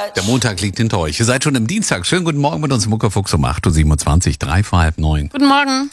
Der Montag liegt hinter euch. Ihr seid schon im Dienstag. Schönen guten Morgen mit uns Muckerfuchs um 8.27 Uhr, 3 vor halb 9. Guten Morgen.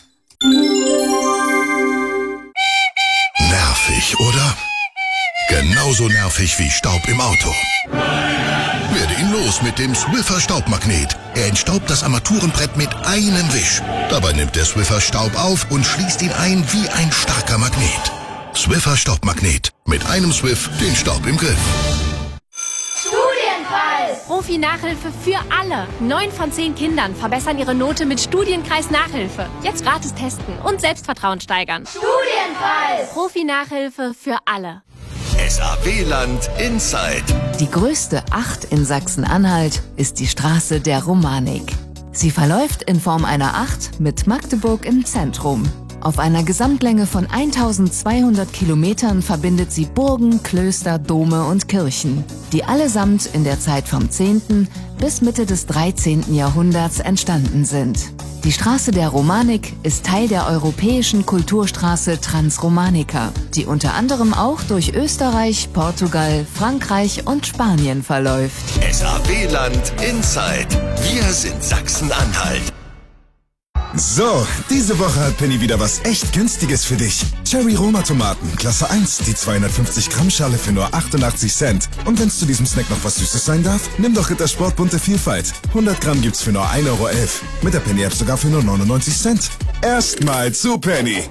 Nervig, oder? Genauso nervig wie Staub im Auto. Werde ihn los mit dem Swiffer Staubmagnet. Er entstaubt das Armaturenbrett mit einem Wisch. Dabei nimmt der Swiffer Staub auf und schließt ihn ein wie ein starker Magnet. Swiffer Staubmagnet. Mit einem Swiff den Staub im Griff. Studienkreis! Profi-Nachhilfe für alle. 9 von 10 Kindern verbessern ihre Note mit Studienkreis Nachhilfe. Jetzt gratis testen und Selbstvertrauen steigern. Studienkreis! Profi-Nachhilfe für alle. SAW-Land Inside. Die größte 8 in Sachsen-Anhalt ist die Straße der Romanik. Sie verläuft in Form einer 8 mit Magdeburg im Zentrum. Auf einer Gesamtlänge von 1200 Kilometern verbindet sie Burgen, Klöster, Dome und Kirchen, die allesamt in der Zeit vom 10. bis Mitte des 13. Jahrhunderts entstanden sind. Die Straße der Romanik ist Teil der europäischen Kulturstraße Transromanica, die unter anderem auch durch Österreich, Portugal, Frankreich und Spanien verläuft. SAW-Land Inside. Wir sind Sachsen-Anhalt. So, diese Woche hat Penny wieder was echt Günstiges für dich. Cherry Roma Tomaten, Klasse 1, die 250 Gramm Schale für nur 88 Cent. Und wenn's zu diesem Snack noch was Süßes sein darf, nimm doch Rittersport bunte Vielfalt. 100 Gramm gibt's für nur 1,11 Euro. Mit der Penny App sogar für nur 99 Cent. Erstmal zu Penny.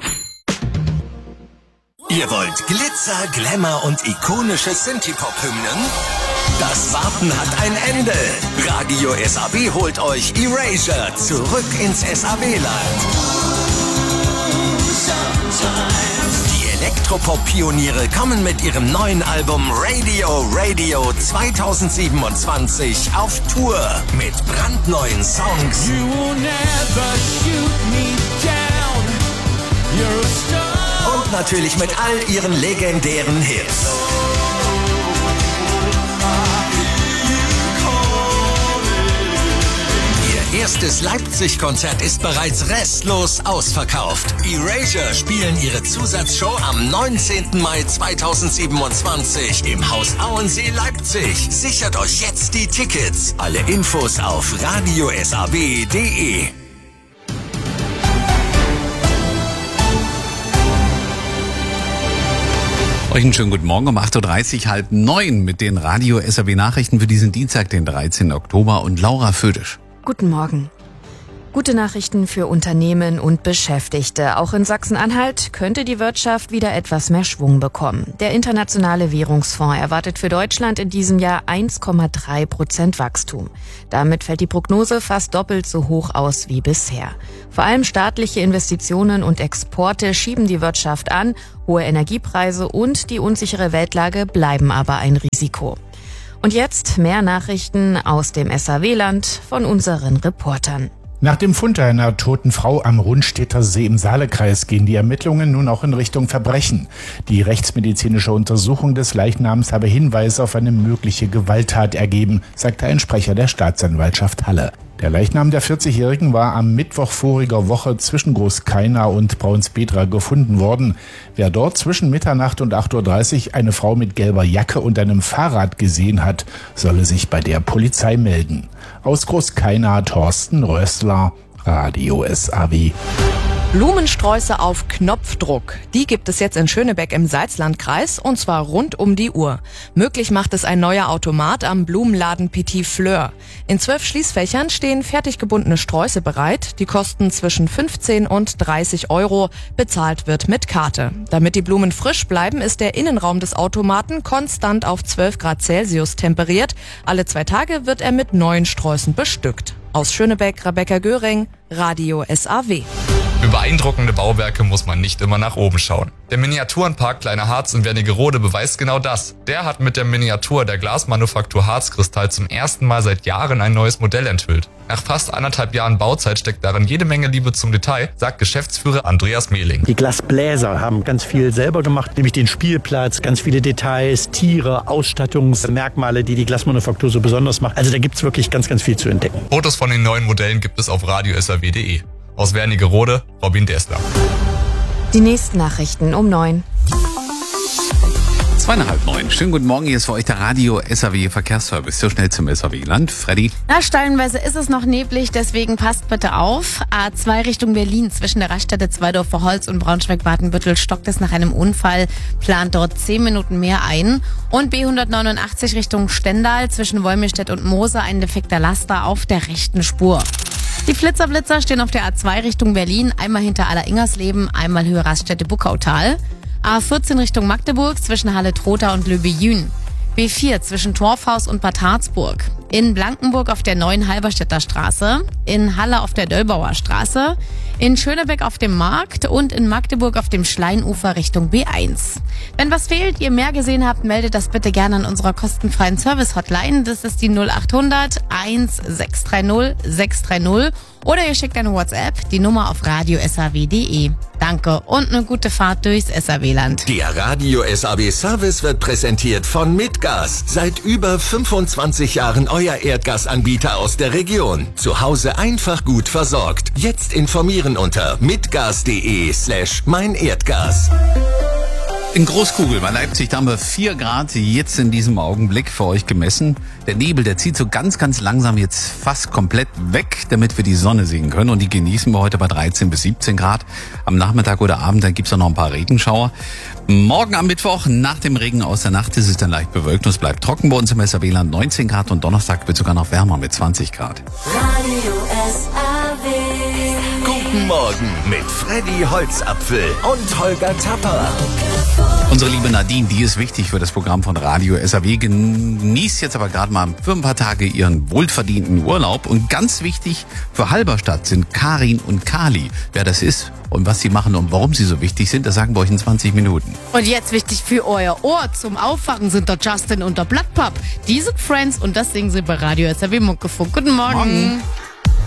Ihr wollt Glitzer, Glamour und ikonische Synthie-Pop-Hymnen? Das Warten hat ein Ende. Radio SAW holt euch Erasure zurück ins SAW-Land. Die Elektropop-Pioniere kommen mit ihrem neuen Album Radio 2027 auf Tour mit brandneuen Songs. Und natürlich mit all ihren legendären Hits. Ihr erstes Leipzig-Konzert ist bereits restlos ausverkauft. Erasure spielen ihre Zusatzshow am 19. Mai 2027 im Haus Auensee Leipzig. Sichert euch jetzt die Tickets. Alle Infos auf radiosaw.de. Euch einen schönen guten Morgen um 8.30 Uhr, halb 9 mit den Radio SAW Nachrichten für diesen Dienstag, den 13. Oktober und Laura Födisch. Guten Morgen. Gute Nachrichten für Unternehmen und Beschäftigte. Auch in Sachsen-Anhalt könnte die Wirtschaft wieder etwas mehr Schwung bekommen. Der Internationale Währungsfonds erwartet für Deutschland in diesem Jahr 1,3% Wachstum. Damit fällt die Prognose fast doppelt so hoch aus wie bisher. Vor allem staatliche Investitionen und Exporte schieben die Wirtschaft an. Hohe Energiepreise und die unsichere Weltlage bleiben aber ein Risiko. Und jetzt mehr Nachrichten aus dem SAW-Land von unseren Reportern. Nach dem Fund einer toten Frau am Rundstedter See im Saalekreis gehen die Ermittlungen nun auch in Richtung Verbrechen. Die rechtsmedizinische Untersuchung des Leichnams habe Hinweise auf eine mögliche Gewalttat ergeben, sagte ein Sprecher der Staatsanwaltschaft Halle. Der Leichnam der 40-Jährigen war am Mittwoch voriger Woche zwischen Großkeina und Braunsbedra gefunden worden. Wer dort zwischen Mitternacht und 8.30 Uhr eine Frau mit gelber Jacke und einem Fahrrad gesehen hat, solle sich bei der Polizei melden. Aus Großkeina Thorsten Rössler, Radio SAW. Blumensträuße auf Knopfdruck. Die gibt es jetzt in Schönebeck im Salzlandkreis und zwar rund um die Uhr. Möglich macht es ein neuer Automat am Blumenladen Petit Fleur. In 12 Schließfächern stehen fertig gebundene Sträuße bereit. Die kosten zwischen 15 und 30 Euro. Bezahlt wird mit Karte. Damit die Blumen frisch bleiben, ist der Innenraum des Automaten konstant auf 12 Grad Celsius temperiert. Alle 2 Tage wird er mit neuen Sträußen bestückt. Aus Schönebeck, Rebecca Göring, Radio SAW. Für beeindruckende Bauwerke muss man nicht immer nach oben schauen. Der Miniaturenpark Kleiner Harz in Wernigerode beweist genau das. Der hat mit der Miniatur der Glasmanufaktur Harzkristall zum ersten Mal seit Jahren ein neues Modell enthüllt. Nach fast 1,5 Jahren Bauzeit steckt darin jede Menge Liebe zum Detail, sagt Geschäftsführer Andreas Mehling. Die Glasbläser haben ganz viel selber gemacht, nämlich den Spielplatz, ganz viele Details, Tiere, Ausstattungsmerkmale, die die Glasmanufaktur so besonders macht. Also da gibt's wirklich ganz, ganz viel zu entdecken. Fotos von den neuen Modellen gibt es auf radiosaw.de. Aus Wernigerode, Robin Dessler. Die nächsten Nachrichten um 9. 8:30. Schönen guten Morgen, hier ist für euch der Radio SAW Verkehrsservice. So schnell zum SAW-Land. Freddy? Na, stellenweise ist es noch neblig, deswegen passt bitte auf. A2 Richtung Berlin zwischen der Raststätte Zweidorfer Holz und Braunschweig-Badenbüttel stockt es nach einem Unfall, plant dort 10 Minuten mehr ein. Und B189 Richtung Stendal zwischen Wolmirstedt und Moose ein defekter Laster auf der rechten Spur. Die Flitzer stehen auf der A2 Richtung Berlin, einmal hinter Aller-Ingersleben, einmal Höhe Raststätte Buckautal. A14 Richtung Magdeburg zwischen Halle-Trotha und Löwe-Jün. B4 zwischen Torfhaus und Bad Harzburg. In Blankenburg auf der neuen Halberstädter Straße. In Halle auf der Döllbauer Straße. In Schönebeck auf dem Markt und in Magdeburg auf dem Schleinufer Richtung B1. Wenn was fehlt, ihr mehr gesehen habt, meldet das bitte gerne an unserer kostenfreien Service-Hotline. Das ist die 0800 1630 630. Oder ihr schickt eine WhatsApp, die Nummer auf radio.saw.de. Danke und eine gute Fahrt durchs SAW-Land. Der Radio SAW Service wird präsentiert von Mitgas. Seit über 25 Jahren euer Erdgasanbieter aus der Region. Zu Hause einfach gut versorgt. Jetzt informieren unter mitgas.de/meinerdgas. In Großkugel bei Leipzig, da haben wir 4 Grad jetzt in diesem Augenblick für euch gemessen. Der Nebel, der zieht so ganz langsam jetzt fast komplett weg, damit wir die Sonne sehen können. Und die genießen wir heute bei 13 bis 17 Grad. Am Nachmittag oder Abend, dann gibt's auch noch ein paar Regenschauer. Morgen am Mittwoch, nach dem Regen aus der Nacht, ist es dann leicht bewölkt und es bleibt trocken bei uns im SAW-Land 19 Grad. Und Donnerstag wird sogar noch wärmer mit 20 Grad. Radio SAW. Guten Morgen mit Freddy Holzapfel und Holger Tapper. Unsere liebe Nadine, die ist wichtig für das Programm von Radio SAW, genießt jetzt aber gerade mal für ein paar Tage ihren wohlverdienten Urlaub. Und ganz wichtig für Halberstadt sind Karin und Kali. Wer das ist und was sie machen und warum sie so wichtig sind, das sagen wir euch in 20 Minuten. Und jetzt wichtig für euer Ohr zum Aufwachen sind der Justin und der Blattpap. Die sind Friends und das singen sie bei Radio SAW Muckefunk. Guten Morgen.